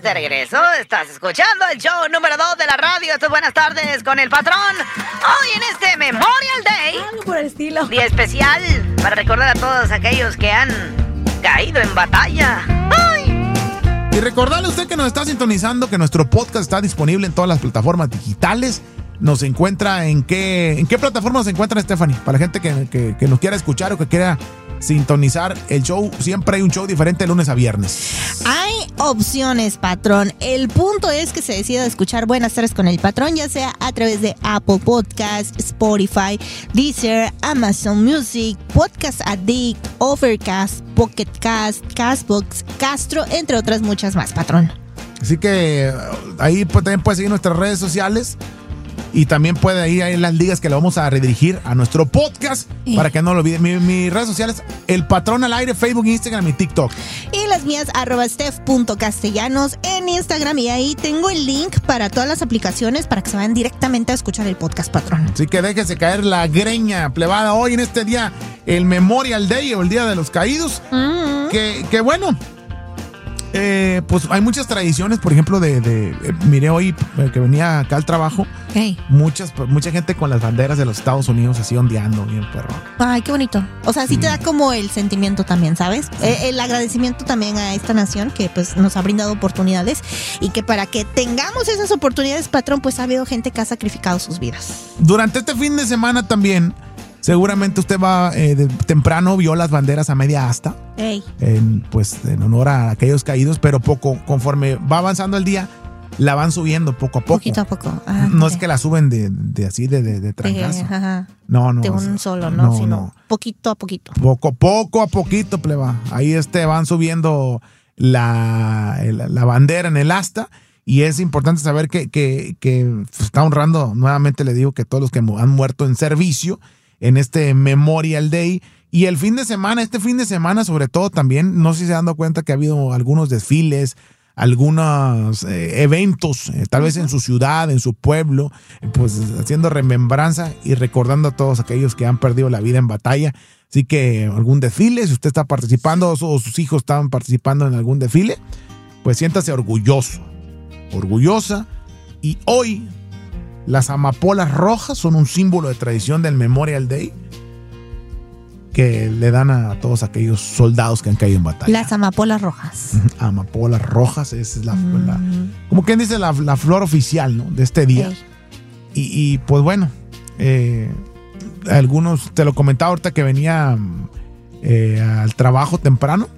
de regreso. Estás escuchando el show número 2 de la radio. Estas buenas tardes con el patrón. Hoy en este Memorial Day. Algo por el estilo. Día especial para recordar a todos aquellos que han caído en batalla. ¡Ay! Y recordarle a usted que nos está sintonizando que nuestro podcast está disponible en todas las plataformas digitales. Nos encuentra ¿en qué plataforma nos encuentra, Stephanie? Para la gente que nos quiera escuchar o que quiera sintonizar el show. Siempre hay un show diferente de lunes a viernes. Hay opciones, patrón. El punto es que se decida escuchar Buenas tardes con el patrón, ya sea a través de Apple Podcast, Spotify, Deezer, Amazon Music, Podcast Addict, Overcast, Pocket Cast, Castbox, Castro, entre otras muchas más, patrón. Así que ahí también puede seguir nuestras redes sociales. Y también puede ir ahí en las ligas que le vamos a redirigir a nuestro podcast para que no lo olviden. Mis redes sociales, El Patrón al Aire, Facebook, Instagram y TikTok. Y las mías, @steph.castellanos en Instagram. Y ahí tengo el link para todas las aplicaciones para que se vayan directamente a escuchar el podcast, patrón. Así que déjese caer la greña plebada hoy en este día, el Memorial Day o el Día de los Caídos. Que bueno. Pues hay muchas tradiciones, por ejemplo, miré hoy que venía acá al trabajo, mucha gente con las banderas de los Estados Unidos así ondeando, bien perro. Ay, qué bonito. O sea, sí te da como el sentimiento también, ¿sabes? El agradecimiento también a esta nación que pues nos ha brindado oportunidades y que para que tengamos esas oportunidades, patrón, pues ha habido gente que ha sacrificado sus vidas. Durante este fin de semana también, seguramente usted va temprano, vio las banderas a media asta, en honor a aquellos caídos, pero conforme va avanzando el día, la van subiendo poco a poco. Poquito a poco. No es que la suben de trancazo. No. De un solo, ¿no? Sino poquito a poquito. Poco a poquito, pleba. Ahí van subiendo la bandera en el asta. Y es importante saber que está honrando, nuevamente le digo, que todos los que han muerto en servicio en este Memorial Day. Y este fin de semana sobre todo también, no sé si se han dado cuenta que ha habido algunos desfiles, algunos eventos, tal vez en su ciudad, en su pueblo, pues haciendo remembranza y recordando a todos aquellos que han perdido la vida en batalla. Así que algún desfile, si usted está participando o sus hijos estaban participando en algún desfile, pues siéntase orgullosa. Y hoy las amapolas rojas son un símbolo de tradición del Memorial Day que le dan a todos aquellos soldados que han caído en batalla. Las amapolas rojas. Amapolas rojas, esa es como quien dice, la flor oficial, ¿no?, de este día. Y pues bueno, algunos, te lo comentaba ahorita que venía al trabajo temprano.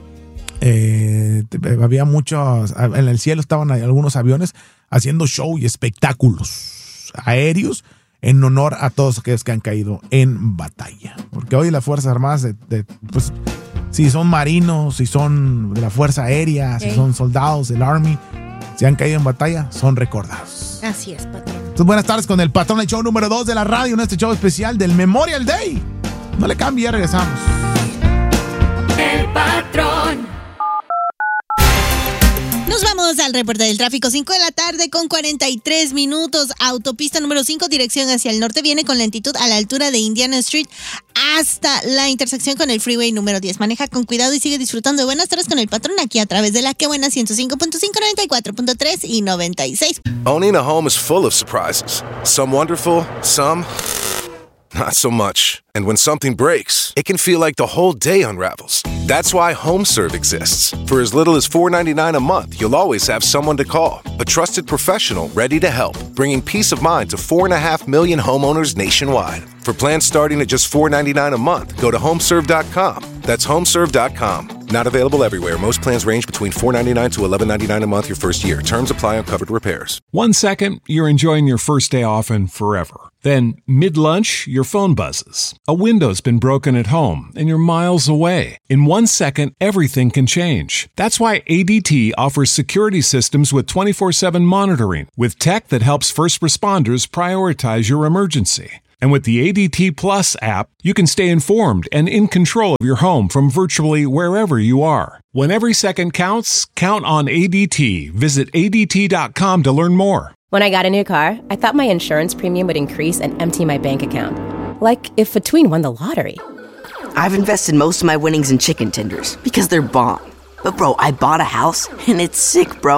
Había muchos, en el cielo estaban algunos aviones haciendo show y espectáculos aéreos en honor a todos aquellos que han caído en batalla. Porque hoy las Fuerzas Armadas, pues, si son marinos, si son de la Fuerza Aérea, si son soldados del Army, si han caído en batalla, son recordados. Así es, patrón. Entonces, buenas tardes con el patrón, el show número 2 de la radio, en este show especial del Memorial Day. No le cambie, ya regresamos. El patrón. Nos vamos al reporte del tráfico, 5 de la tarde con 43 minutos. Autopista número 5, dirección hacia el norte, viene con lentitud a la altura de Indiana Street hasta la intersección con el freeway número 10. Maneja con cuidado y sigue disfrutando de Buenas tardes con el patrón aquí a través de la Que Buena 105.5, 94.3 y 96. Owning a home is full of surprises. Some wonderful, some not so much. And when something breaks, it can feel like the whole day unravels. That's why HomeServe exists. For as little as $4.99 a month, you'll always have someone to call. A trusted professional ready to help, bringing peace of mind to 4.5 million homeowners nationwide. For plans starting at just $4.99 a month, go to HomeServe.com. That's HomeServe.com. Not available everywhere. Most plans range between $4.99 to $11.99 a month your first year. Terms apply on covered repairs. 1 second, you're enjoying your first day off and forever. Then, mid-lunch, your phone buzzes. A window's been broken at home and you're miles away. In 1 second, everything can change. That's why ADT offers security systems with 24/7 monitoring, with tech that helps first responders prioritize your emergency. And with the ADT Plus app, you can stay informed and in control of your home from virtually wherever you are. When every second counts, count on ADT. Visit ADT.com to learn more. When I got a new car, I thought my insurance premium would increase and empty my bank account. Like if a tween won the lottery. I've invested most of my winnings in chicken tenders because they're bomb. But bro, I bought a house and it's sick, bro.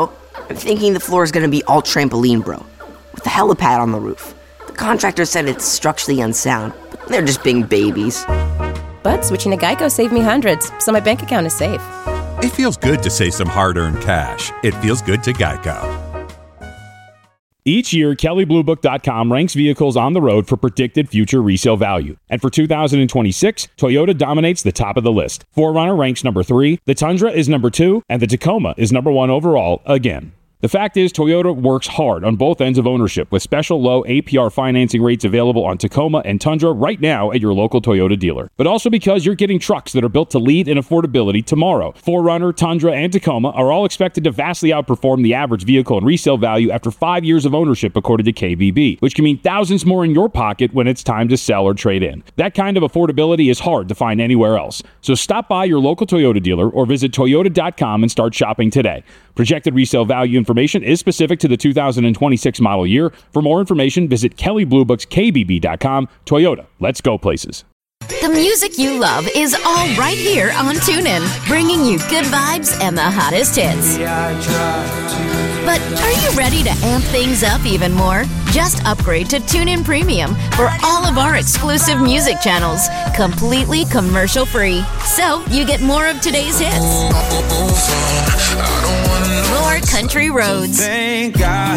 I'm thinking the floor is going to be all trampoline, bro, with a helipad on the roof. The contractor said it's structurally unsound, but they're just being babies. But switching to Geico saved me hundreds, so my bank account is safe. It feels good to save some hard-earned cash. It feels good to Geico. Each year, KellyBlueBook.com ranks vehicles on the road for predicted future resale value. And for 2026, Toyota dominates the top of the list. 4Runner ranks number 3, the Tundra is number 2, and the Tacoma is number 1 overall again. The fact is, Toyota works hard on both ends of ownership with special low APR financing rates available on Tacoma and Tundra right now at your local Toyota dealer. But also because you're getting trucks that are built to lead in affordability tomorrow. 4Runner, Tundra, and Tacoma are all expected to vastly outperform the average vehicle in resale value after 5 years of ownership, according to KBB, which can mean thousands more in your pocket when it's time to sell or trade in. That kind of affordability is hard to find anywhere else. So stop by your local Toyota dealer or visit Toyota.com and start shopping today. Projected resale value information is specific to the 2026 model year. For more information, visit KellyBlueBooksKBB.com. Toyota, let's go places. The music you love is all right here on TuneIn, bringing you good vibes and the hottest hits. But are you ready to amp things up even more? Just upgrade to TuneIn Premium for all of our exclusive music channels, completely commercial-free. So you get more of today's hits, more country roads, and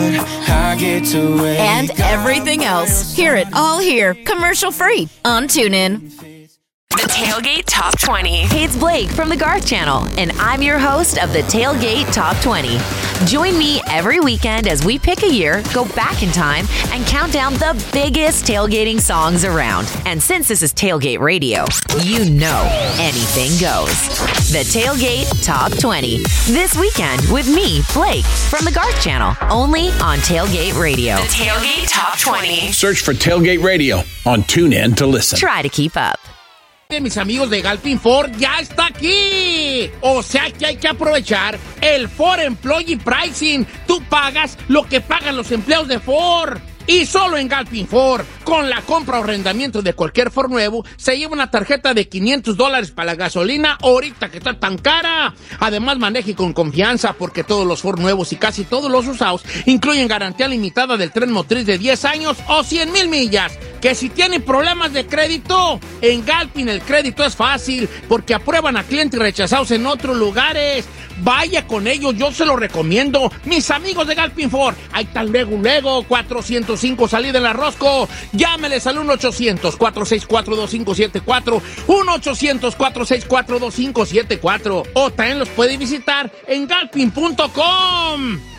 everything else. Hear it all here, commercial-free on TuneIn. The Tailgate Top 20. Hey, it's Blake from the Garth Channel, and I'm your host of the Tailgate Top 20. Join me every weekend as we pick a year, go back in time, and count down the biggest tailgating songs around. And since this is Tailgate Radio, you know anything goes. The Tailgate Top 20. This weekend with me, Blake, from the Garth Channel, only on Tailgate Radio. The Tailgate Top 20. Search for Tailgate Radio on TuneIn to listen. Try to keep up. Mis amigos de Galpin Ford ya está aquí. O sea que hay que aprovechar el Ford Employee Pricing. Tú pagas lo que pagan los empleados de Ford. Y solo en Galpin Ford, con la compra o arrendamiento de cualquier Ford nuevo, se lleva una tarjeta de $500 para la gasolina ahorita que está tan cara. Además, maneje con confianza porque todos los Ford nuevos y casi todos los usados incluyen garantía limitada del tren motriz de 10 años o 100,000 millas. Que si tienen problemas de crédito, en Galpin el crédito es fácil porque aprueban a clientes rechazados en otros lugares. Vaya con ellos, yo se lo recomiendo. Mis amigos de Galpin Ford, ahí está luego, 405 salida en la Rosco. Llámeles al 1-800-464-2574, 1-800-464-2574. O también los puede visitar en galpin.com.